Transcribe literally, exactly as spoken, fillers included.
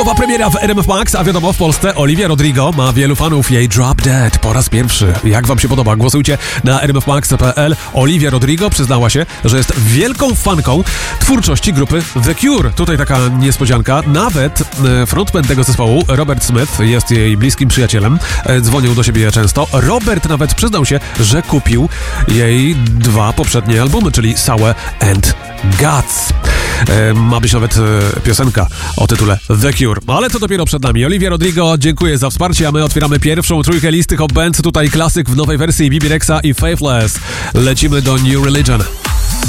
Nowa premiera w R M F Max, a wiadomo, w Polsce Olivia Rodrigo ma wielu fanów. Jej Drop Dead po raz pierwszy. Jak wam się podoba? Głosujcie na r m f max kropka p l. Olivia Rodrigo przyznała się, że jest wielką fanką twórczości grupy The Cure. Tutaj taka niespodzianka. Nawet frontman tego zespołu, Robert Smith, jest jej bliskim przyjacielem. Dzwonił do siebie często. Robert nawet przyznał się, że kupił jej dwa poprzednie albumy, czyli Sour and Guts. E, ma być nawet e, piosenka o tytule The Cure. Ale to dopiero przed nami. Olivia Rodrigo, dziękuję za wsparcie, a my otwieramy pierwszą trójkę listy Hot Bands. Tutaj klasyk w nowej wersji B B Rexa i Faithless. Lecimy do New Religion.